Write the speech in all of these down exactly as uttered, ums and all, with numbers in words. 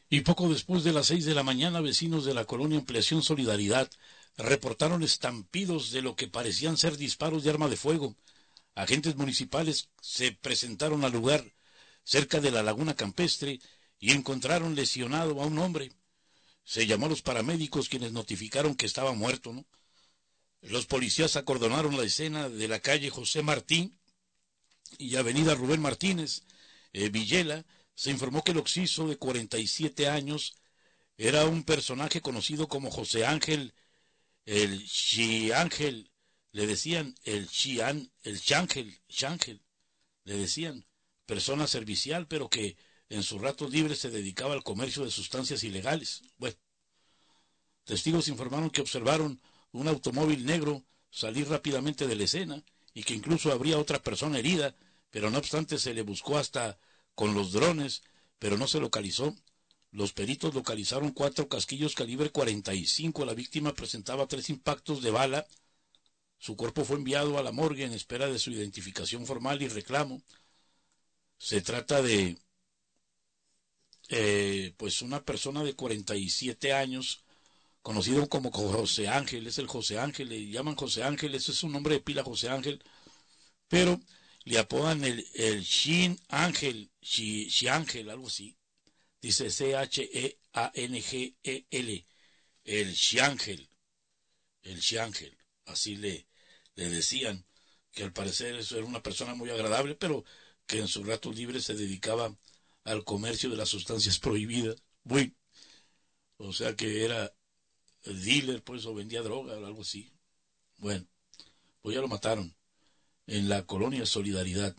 Y poco después de las seis de la mañana, vecinos de la colonia Ampliación Solidaridad reportaron estampidos de lo que parecían ser disparos de arma de fuego. Agentes municipales se presentaron al lugar cerca de la laguna campestre y encontraron lesionado a un hombre. Se llamó a los paramédicos, quienes notificaron que estaba muerto, ¿no? Los policías acordonaron la escena de la calle José Martín y avenida Rubén Martínez, eh, Villela. Se informó que el occiso, de cuarenta y siete años, era un personaje conocido como José Ángel, el Chiángel, le decían el Chián, el Chángel, Chángel, le decían, persona servicial, pero que en sus ratos libres se dedicaba al comercio de sustancias ilegales. Bueno, testigos informaron que observaron un automóvil negro salir rápidamente de la escena y que incluso habría otra persona herida, pero no obstante se le buscó hasta con los drones, pero no se localizó. Los peritos localizaron cuatro casquillos calibre cuarenta y cinco. La víctima presentaba tres impactos de bala. Su cuerpo fue enviado a la morgue en espera de su identificación formal y reclamo. Se trata de eh, pues una persona de cuarenta y siete años, conocido como José Ángel. Es el José Ángel, le llaman José Ángel, ese es un nombre de pila, José Ángel, pero le apodan el, el Shin Ángel, Shi, Shi Ángel, algo así. Dice C H E A N G E L, el Xiángel, el Xiángel, así le, le decían, que al parecer eso era una persona muy agradable, pero que en sus ratos libres se dedicaba al comercio de las sustancias prohibidas. Bueno, o sea que era dealer, por eso vendía droga o algo así. Bueno, pues ya lo mataron en la colonia Solidaridad.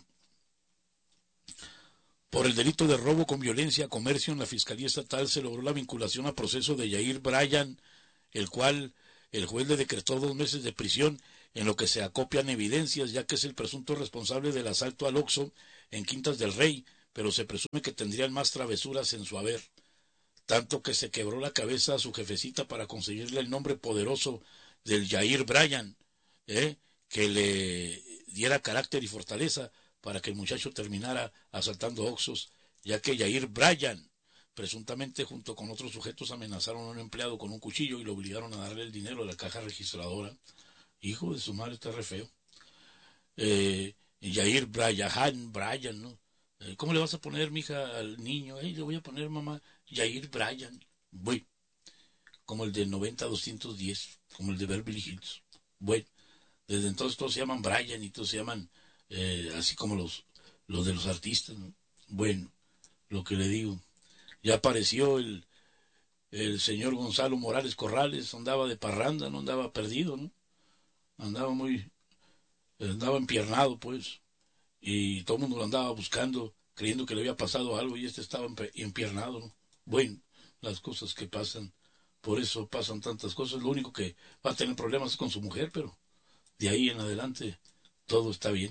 Por el delito de robo con violencia a comercio, en la Fiscalía Estatal se logró la vinculación a proceso de Yair Bryan, el cual el juez le decretó dos meses de prisión, en lo que se acopian evidencias, ya que es el presunto responsable del asalto al Oxxo en Quintas del Rey, pero se presume que tendrían más travesuras en su haber, tanto que se quebró la cabeza a su jefecita para conseguirle el nombre poderoso del Yair Bryan, ¿eh? que le diera carácter y fortaleza para que el muchacho terminara asaltando Oxxos, ya que Yair Bryan, presuntamente junto con otros sujetos, amenazaron a un empleado con un cuchillo y lo obligaron a darle el dinero de la caja registradora. Hijo de su madre, está re feo. Eh, Yair Bryan, Bryan, ¿no? Eh, ¿Cómo le vas a poner, mija, al niño? Eh, le voy a poner, mamá, Yair Bryan. Voy, como el del noventa a doscientos diez, como el de Beverly Hills. Bueno, desde entonces todos se llaman Bryan y todos se llaman eh, así como los, los de los artistas, ¿no? Bueno, lo que le digo, ya apareció el, el señor Gonzalo Morales Corrales, andaba de parranda, no andaba perdido, ¿no? Andaba muy, andaba empiernado, pues, y todo el mundo lo andaba buscando, creyendo que le había pasado algo, y este estaba empiernado, ¿no? Bueno, las cosas que pasan, por eso pasan tantas cosas. Lo único que va a tener problemas es con su mujer, pero de ahí en adelante todo está bien.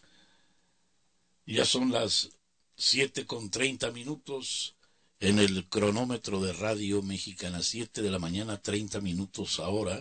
Ya son las siete con treinta minutos en el cronómetro de Radio Mexicana, siete de la mañana, treinta minutos ahora.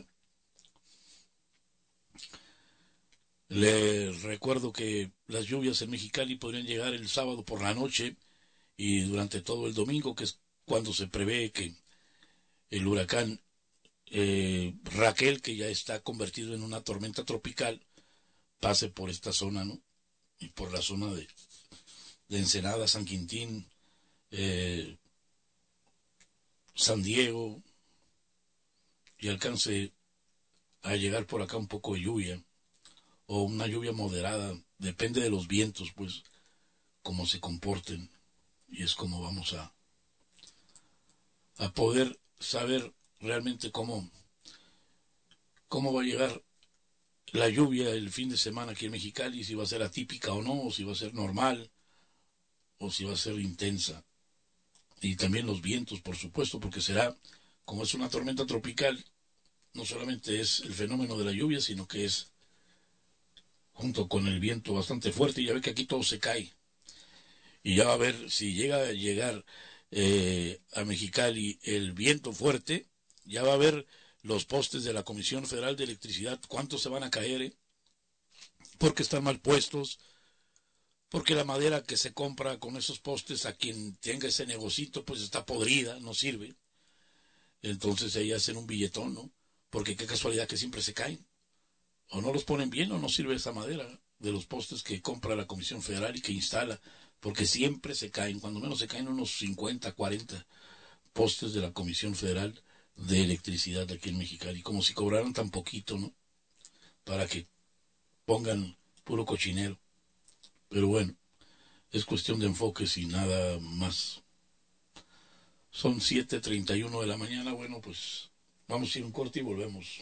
Le recuerdo que las lluvias en Mexicali podrían llegar el sábado por la noche y durante todo el domingo, que es cuando se prevé que el huracán eh, Raquel, que ya está convertido en una tormenta tropical, pase por esta zona, ¿no? Y por la zona de, de Ensenada, San Quintín, eh, San Diego, y alcance a llegar por acá un poco de lluvia, o una lluvia moderada, depende de los vientos, pues, cómo se comporten, y es como vamos a, a poder saber realmente cómo, cómo va a llegar la lluvia el fin de semana aquí en Mexicali, si va a ser atípica o no, o si va a ser normal, o si va a ser intensa. Y también los vientos, por supuesto, porque será, como es una tormenta tropical, no solamente es el fenómeno de la lluvia, sino que es junto con el viento bastante fuerte, y ya ve que aquí todo se cae. Y ya va a ver, si llega a llegar eh, a Mexicali el viento fuerte, ya va a ver los postes de la Comisión Federal de Electricidad, cuántos se van a caer, ¿eh? Porque están mal puestos, porque la madera que se compra con esos postes, a quien tenga ese negocito, pues está podrida, no sirve. Entonces ahí hacen un billetón, ¿no? Porque qué casualidad que siempre se caen. O no los ponen bien o no sirve esa madera de los postes que compra la Comisión Federal y que instala, porque siempre se caen, cuando menos se caen unos cincuenta, cuarenta postes de la Comisión Federal de Electricidad aquí en Mexicali, como si cobraran tan poquito, ¿no? Para que pongan puro cochinero. Pero bueno, es cuestión de enfoques y nada más. Son siete treinta y uno de la mañana. Bueno, pues vamos a ir un corte y volvemos.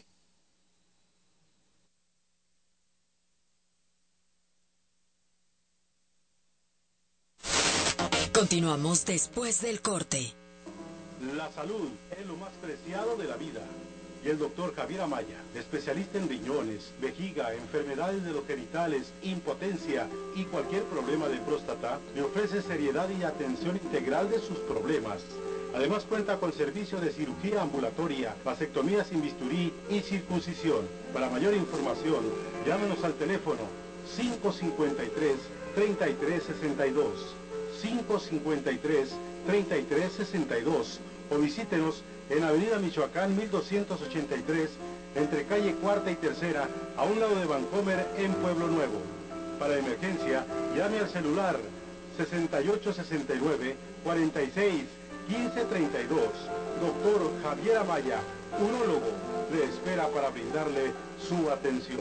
Continuamos después del corte. La salud es lo más preciado de la vida. Y el doctor Javier Amaya, especialista en riñones, vejiga, enfermedades de los genitales, impotencia y cualquier problema de próstata, le ofrece seriedad y atención integral de sus problemas. Además cuenta con servicio de cirugía ambulatoria, vasectomía sin bisturí y circuncisión. Para mayor información, llámenos al teléfono cinco cinco tres, treinta y tres sesenta y dos, cinco cinco tres, treinta y tres sesenta y dos, o visítenos en Avenida Michoacán mil doscientos ochenta y tres, entre calle Cuarta y Tercera, a un lado de Vancomer, en Pueblo Nuevo. Para emergencia, llame al celular sesenta y ocho sesenta y nueve, cuarenta y seis, quince treinta y dos. Doctor Javier Amaya, urólogo, le espera para brindarle su atención.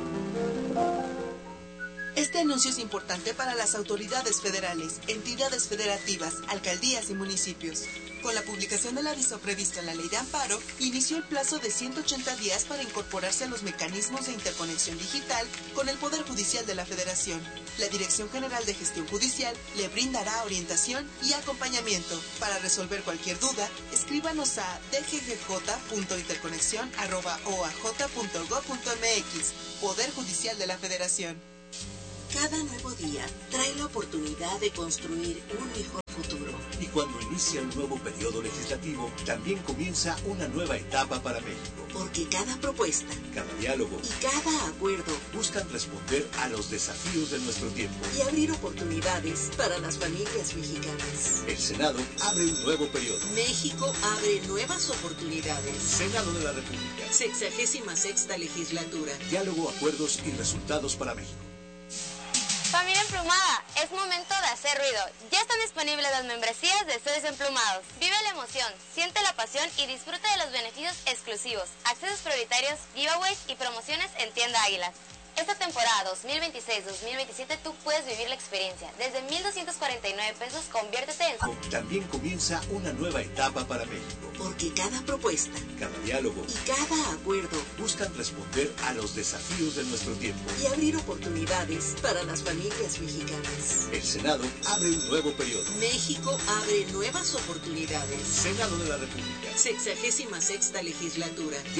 Este anuncio es importante para las autoridades federales, entidades federativas, alcaldías y municipios. Con la publicación del aviso previsto en la Ley de Amparo, inició el plazo de ciento ochenta días para incorporarse a los mecanismos de interconexión digital con el Poder Judicial de la Federación. La Dirección General de Gestión Judicial le brindará orientación y acompañamiento. Para resolver cualquier duda, escríbanos a d g g j punto interconexión arroba o a j punto gob punto m x, Poder Judicial de la Federación. Cada nuevo día trae la oportunidad de construir un mejor futuro. Y cuando inicia un nuevo periodo legislativo, también comienza una nueva etapa para México. Porque cada propuesta, cada diálogo y cada acuerdo buscan responder a los desafíos de nuestro tiempo y abrir oportunidades para las familias mexicanas. El Senado abre un nuevo periodo. México abre nuevas oportunidades. Senado de la República. Sexagésima sexta legislatura. Diálogo, acuerdos y resultados para México. Familia Emplumada, es momento de hacer ruido. Ya están disponibles las membresías de Estudios Emplumados. Vive la emoción, siente la pasión y disfruta de los beneficios exclusivos, accesos prioritarios, giveaways y promociones en Tienda Águilas. Esta temporada dos mil veintiséis dos mil veintisiete tú puedes vivir la experiencia. Desde mil doscientos cuarenta y nueve pesos, conviértete en... También comienza una nueva etapa para México. Porque cada propuesta, cada diálogo y cada acuerdo buscan responder a los desafíos de nuestro tiempo y abrir oportunidades para las familias mexicanas. El Senado abre un nuevo periodo. México abre nuevas oportunidades. Senado de la República. Sexagésima sexta legislatura.